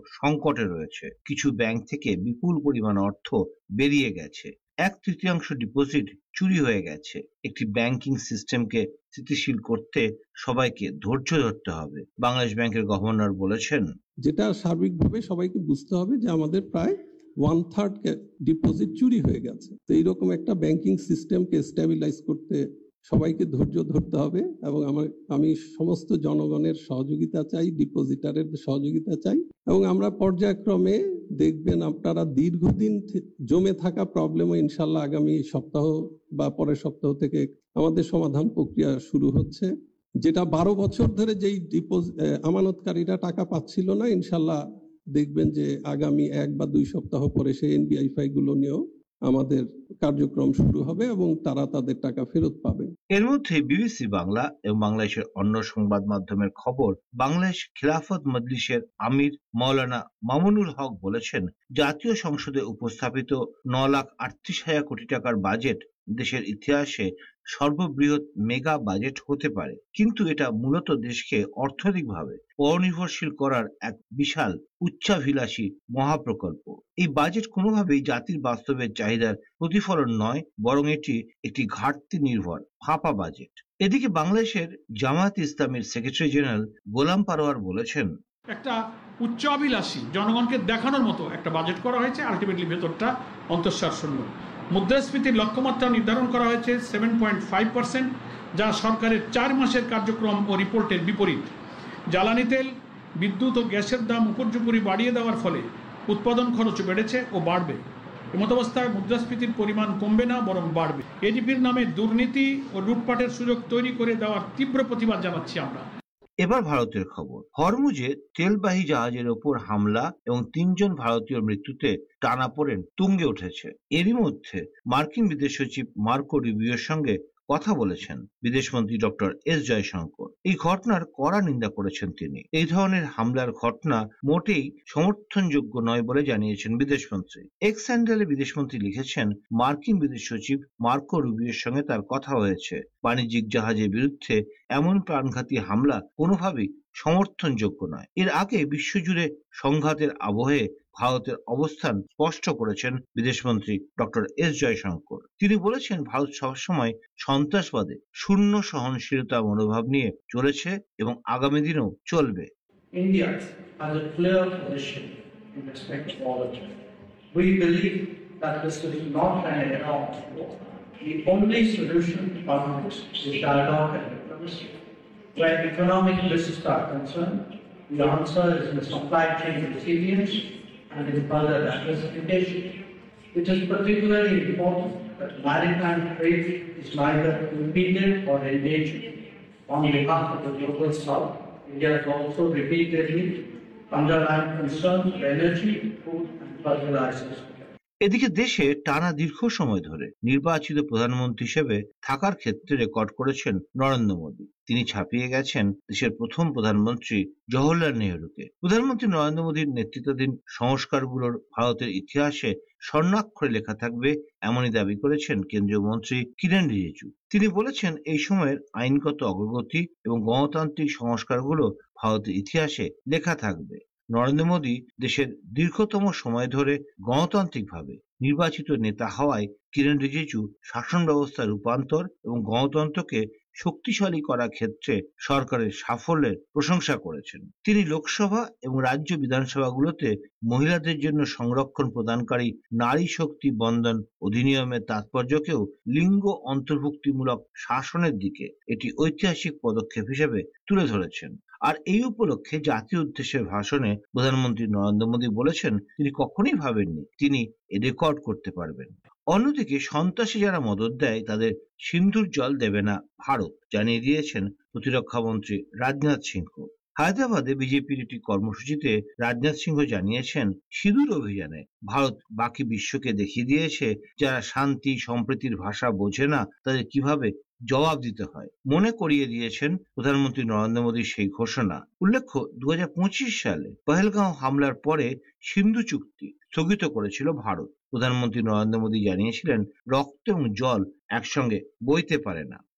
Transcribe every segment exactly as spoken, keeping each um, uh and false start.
সংকটে রয়েছে। কিছু ব্যাংক থেকে বিপুল পরিমাণ অর্থ বেরিয়ে গেছে। এক তৃতীয়াংশ ডিপোজিট চুরি হয়ে গেছে। একটি ব্যাংকিং সিস্টেমকে স্থিতিশীল করতে সবাইকে ধৈর্য ধরতে হবে, বাংলাদেশ ব্যাংকের গভর্নর বলেছেন। যেটা সার্বিকভাবে সবাইকে বুঝতে হবে যে আমাদের প্রায় ওয়ান থার্ড ডিপোজিট চুরি হয়ে গেছে। তো এইরকম একটা ব্যাংকিং সিস্টেমকে স্টেবিলাইজ করতে সবাইকে ধৈর্য ধরতে হবে এবং আমার আমি সমস্ত জনগণের সহযোগিতা চাই, ডিপোজিটারের সহযোগিতা চাই এবং আমরা পর্যায়ক্রমে দেখবেন আপনারা দীর্ঘদিন জমে থাকা প্রবলেমও ইনশাল্লাহ আগামী সপ্তাহ বা পরের সপ্তাহ থেকে আমাদের সমাধান প্রক্রিয়া শুরু হচ্ছে। যেটা বারো বছর ধরে যেই ডিপোজিট আমানতকারীরা টাকা পাচ্ছিল না, ইনশাল্লাহ দেখবেন যে আগামী এক বা দুই সপ্তাহ পরে সেই এনবিআই ফাইলগুলো নিয়েও আমাদের কার্যক্রম শুরু হবে এবং তারা তাদের টাকা ফেরত পাবে। এর মধ্যে বিবিসি বাংলা এবং বাংলাদেশের অন্য সংবাদ মাধ্যমের খবর, বাংলাদেশ খিলাফত মজলিসের আমির মাওলানা মামুনুল হক বলেছেন, জাতীয় সংসদে উপস্থাপিত ন লাখ আটত্রিশ হাজার কোটি টাকার বাজেট দেশের ইতিহাসে সর্ববৃহৎ মেগা বাজেট হতে পারে, কিন্তু এটা মূলত দেশকে অর্থনৈতিকভাবে পরনির্ভরশীল করার এক বিশাল উচ্চাভিলাষী মহাপ্রকল্প। এই বাজেট কোনোভাবেই জাতির বাস্তবের চাহিদার প্রতিফলন নয়, বরং এটি একটি ঘাটতি নির্ভর ফাঁপা বাজেট। এদিকে বাংলাদেশের জামায়াত ইসলামীর সেক্রেটারি জেনারেল গোলাম পারোয়ার বলেছেন, একটা উচ্চাভিলাষী জনগণকে দেখানোর মতো একটা বাজেট করা হয়েছে, আলটিমেটলি ভেতরটা অন্তঃসার শূন্য। মুদ্রাস্ফীতির লক্ষ্যমাত্রা নির্ধারণ করা হয়েছে সেভেন পয়েন্ট ফাইভ পার্সেন্ট, যা সরকারের চার মাসের কার্যক্রম ও রিপোর্টের বিপরীত। জ্বালানি তেল, বিদ্যুৎ ও গ্যাসের দাম উপর্যুপরি বাড়িয়ে দেওয়ার ফলে উৎপাদন খরচ বেড়েছে ও বাড়বে। এমতাবস্থায় মুদ্রাস্ফীতির পরিমাণ কমবে না, বরং বাড়বে। এডিপির নামে দুর্নীতি ও লুটপাটের সুযোগ তৈরি করে দেওয়ার তীব্র প্রতিবাদ জানাচ্ছি আমরা। এবার ভারতের খবর। হরমুজে তেলবাহী জাহাজের ওপর হামলা এবং তিনজন ভারতীয় মৃত্যুতে টানাপোড়েন তুঙ্গে উঠেছে। এরই মধ্যে মার্কিন বিদেশ সচিব মার্কো রুবিওর সঙ্গে কথা বলেছেন বিদেশমন্ত্রী ডক্টর এস জয়শঙ্কর। এই ঘটনার কড়া নিন্দা করেছেন তিনি। এই ধরনের হামলার ঘটনা মোটেই সমর্থনযোগ্য নয় বলে জানিয়েছেন বিদেশমন্ত্রী। এক্স হ্যান্ডেলে বিদেশমন্ত্রী লিখেছেন, মার্কিন বিদেশ সচিব মার্কো রুবিওর সঙ্গে তার কথা হয়েছে। বাণিজ্যিক জাহাজের বিরুদ্ধে এমন প্রাণঘাতী হামলা কোনোভাবেই সমর্থনযোগ্য নয়। এর আগে বিশ্বজুড়ে সংঘাতের আবহে ভারতের অবস্থান স্পষ্ট করেছেন বিদেশমন্ত্রী ডক্টর এস জয়শঙ্কর। তিনি বলেছেন, ভারত সবসময় সন্ত্রাসবাদে শূন্য সহনশীলতা মনোভাব নিয়ে চলেছে এবং আগামী দিনেও চলবে। India has a clear position in respect of all of it. We believe that this is not an economic war. The only solution to conflicts is dialogue and diplomacy. Where economic risks are concerned, the answer is in supply chain resilience and in further diversification. It is particularly important that maritime trade is neither impeded or endangered. On behalf of the global south, India has also repeatedly underlined concerns for energy, food and fertilizers. এদিকে দেশে টানা দীর্ঘ সময় ধরে নির্বাচিত প্রধানমন্ত্রী হিসেবে থাকার ক্ষেত্রে রেকর্ড করেছেন নরেন্দ্র মোদী। তিনি ছাপিয়ে গেছেন দেশের প্রথম প্রধানমন্ত্রী জওহরলাল নেহরুকে। প্রধানমন্ত্রী নরেন্দ্র মোদীর নেতৃত্বাধীন সংস্কারগুলোর ভারতের ইতিহাসে স্বর্ণাক্ষরে লেখা থাকবে, এমনই দাবি করেছেন কেন্দ্রীয় মন্ত্রী কিরেন রিজিজু। তিনি বলেছেন, এই সময়ের আইনগত অগ্রগতি এবং গণতান্ত্রিক সংস্কারগুলো ভারতের ইতিহাসে লেখা থাকবে। নরেন্দ্র মোদী দেশের দীর্ঘতম সময় ধরে গণতান্ত্রিকভাবে নির্বাচিত নেতা হওয়ায় কিরেন রিজিজু শাসন ব্যবস্থার রূপান্তর এবং গণতন্ত্রকে শক্তিশালী করার ক্ষেত্রে সরকারের সাফল্যের প্রশংসা করেছেন। তিনি লোকসভা এবং রাজ্য বিধানসভাগুলোতে মহিলাদের জন্য সংরক্ষণ প্রদানকারী নারী শক্তি বন্দন অধিনিয়মের তাৎপর্যকেও লিঙ্গ অন্তর্ভুক্তিমূলক শাসনের দিকে এটি ঐতিহাসিক পদক্ষেপ হিসেবে তুলে ধরেছেন। আর এই উপলক্ষে জাতীয় উদ্দেশ্যে ভাষণে প্রধানমন্ত্রী নরেন্দ্র মোদী বলেছেন, তিনি কখনোই ভাবেননি তিনি এ রেকর্ড করতে পারবেন। অন্যদিকে সন্ত্রাসী যারা মদদ দেয় তাদের সিন্ধুর জল দেবে না ভারত, জানিয়ে দিয়েছেন প্রতিরক্ষা মন্ত্রী রাজনাথ সিংহ। হায়দ্রাবাদে বিজেপির একটি কর্মসূচিতে রাজনাথ সিংহ জানিয়েছেন, সিঁদুর অভিযানে ভারত বাকি বিশ্বকে দেখিয়ে দিয়েছে, যারা শান্তি সম্প্রীতির ভাষা বোঝে না তাদের কিভাবে জবাব দিতে হয়। মনে করিয়ে দিয়েছেন প্রধানমন্ত্রী নরেন্দ্র মোদীর সেই ঘোষণা। উল্লেখ্য, দু হাজার পঁচিশ সালে পহেলগাঁও হামলার পরে সিন্ধু চুক্তি স্থগিত করেছিল ভারত। প্রধানমন্ত্রী নরেন্দ্র মোদী জানিয়েছিলেন, রক্ত এবং জল একসঙ্গে বইতে পারে না।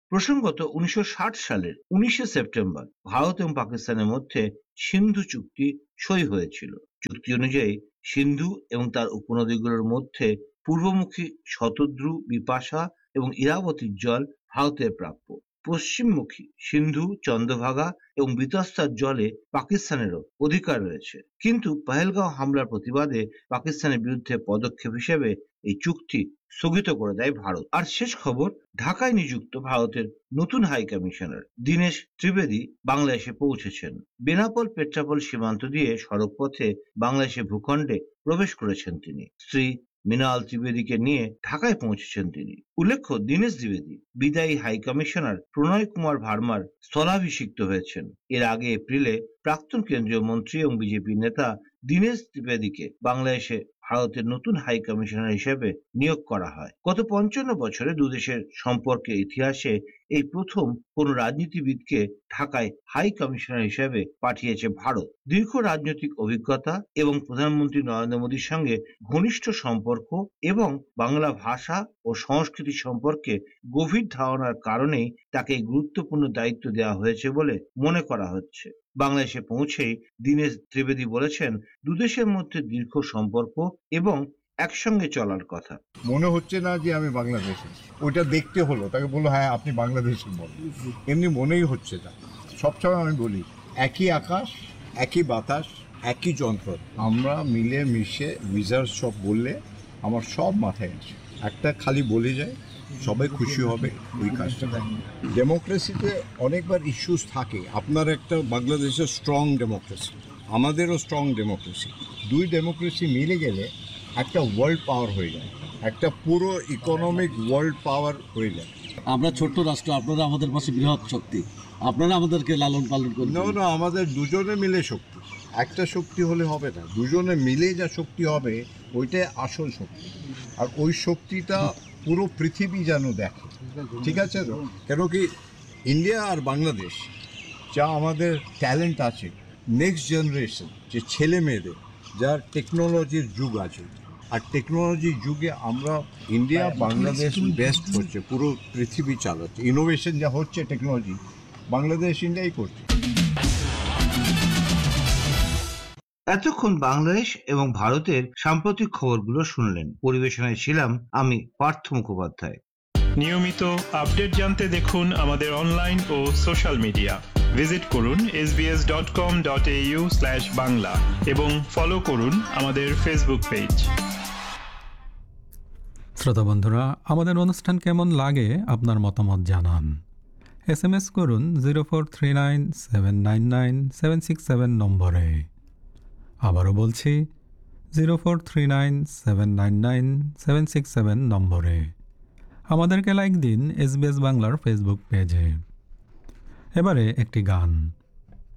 প্রসঙ্গত উনিশশো ষাট সালের উনিশে সেপ্টেম্বর ভারত এবং পাকিস্তানের মধ্যে সিন্ধু চুক্তি সই হয়েছিল। চুক্তি অনুযায়ী সিন্ধু এবং তার উপনদীগুলোর মধ্যে পূর্বমুখী শতদ্রু, বিপাশা এবং ইরাবতীর জল ভারতের প্রাপ্য। পশ্চিমমুখী সিন্ধু, চন্দ্রভাগা এবং বিতস্তার জলে পাকিস্তানেরও অধিকার রয়েছে। কিন্তু পহেলগাঁও হামলার প্রতিবাদে পাকিস্তানের বিরুদ্ধে পদক্ষেপ হিসেবে এই চুক্তি স্থগিত করে দেয় ভারত। আর শেষ খবর, ঢাকায় নিযুক্ত ভারতের নতুন হাই কমিশনার দীনেশ ত্রিবেদী বাংলাদেশে পৌঁছেছেন। বেনাপোল পেট্রাপোল সীমান্ত দিয়ে সড়কপথে বাংলাদেশের ভূখণ্ডে প্রবেশ করেছেন তিনি। স্ত্রী মৃণাল ত্রিবেদীকে নিয়ে ঢাকায় পৌঁছেছেন তিনি। উল্লেখ্য, দীনেশ ত্রিবেদী বিদায়ী হাই কমিশনার প্রণয় কুমার ভার্মার স্থলাভিষিক্ত হয়েছেন। এর আগে এপ্রিলে প্রাক্তন কেন্দ্রীয় মন্ত্রী এবং বিজেপি নেতা দীনেশ ত্রিবেদীকে বাংলাদেশে ভারতের নতুন হাই কমিশনার হিসেবে নিয়োগ করা হয়। গত পঞ্চান্ন বছরে দুদেশের সম্পর্কের ইতিহাসে এই প্রথম কোন রাজনীতিবিদকে ঢাকায় হাই কমিশনার হিসেবে পাঠিয়েছে ভারত। দীর্ঘ রাজনৈতিক অভিজ্ঞতা এবং প্রধানমন্ত্রী নরেন্দ্র মোদীর সঙ্গে ঘনিষ্ঠ সম্পর্ক এবং বাংলা ভাষা ও সংস্কৃতি সম্পর্কে গভীর ধারণার কারণেই তাকে এই গুরুত্বপূর্ণ দায়িত্ব দেওয়া হয়েছে বলে মনে করা হচ্ছে। বাংলাদেশে পৌঁছেই দীনেশ ত্রিবেদী বলেছেন, দুদেশের মধ্যে দীর্ঘ সম্পর্ক এবং একসঙ্গে চলার কথা। মনে হচ্ছে না যে আমি বাংলাদেশি, ওইটা দেখতে হলো, তাকে বললো হ্যাঁ আপনি বাংলাদেশি বল, এমনি মনেই হচ্ছে না। সবসময় আমি বলি একই আকাশ, একই বাতাস, একই যন্ত্র, আমরা মিলে মিশে উইজার সব বললে আমার সব মাথায় আছে। একটা খালি বলে যায় সবাই খুশি হবে, ওই কাজটা। ডেমোক্রেসিতে অনেকবার ইস্যুস থাকে। আপনার একটা বাংলাদেশের স্ট্রং ডেমোক্রেসি, আমাদেরও স্ট্রং ডেমোক্রেসি, দুই ডেমোক্রেসি মিলে গেলে একটা ওয়ার্ল্ড পাওয়ার হয়ে যায়, একটা পুরো ইকোনমিক ওয়ার্ল্ড পাওয়ার হয়ে যায়। আমরা ছোট্ট রাষ্ট্র, আপনারা আমাদের পাশে বৃহৎ শক্তি, আপনারা আমাদেরকে লালন পালন করুন। না না, আমাদের দুজনে মিলে শক্তি, একটা শক্তি হলে হবে না, দুজনে মিলে যা শক্তি হবে ওইটাই আসল শক্তি। আর ওই শক্তিটা পুরো পৃথিবী যেন দেখে, ঠিক আছে তো? কেন কি ইন্ডিয়া আর বাংলাদেশ যা আমাদের ট্যালেন্ট আছে, নেক্সট জেনারেশন যে ছেলে মেয়েদের, যার টেকনোলজির যুগ আছে, আর টেকনোলজির যুগে আমরা ইন্ডিয়া বাংলাদেশ বেস্ট হচ্ছে, পুরো পৃথিবী চালাচ্ছে। ইনোভেশন যা হচ্ছে টেকনোলজি, বাংলাদেশ ইন্ডিয়াই করছে। এতক্ষণ বাংলাদেশ এবং ভারতের সাম্প্রতিক খবরগুলো শুনলেন। পরিবেশনায় ছিলাম আমি পার্থ মুখোপাধ্যায়। নিয়মিত আপডেট জানতে দেখুন আমাদের অনলাইন ও সোশ্যাল মিডিয়া। ভিজিট করুন S B S dot com dot A you slash Bangla এবং ফলো করুন আমাদের ফেসবুক পেজ। শ্রোতা বন্ধুরা, আমাদের অনুষ্ঠান কেমন লাগে আপনার মতামত জানান। এস এম এস করুন zero four three nine seven nine nine seven six seven নম্বরে। আবারও বলছি zero four three nine seven nine nine seven six seven নম্বরে। আমাদেরকে লাইক দিন এস বি এস বাংলার ফেসবুক পেজে। এবারে একটি গান।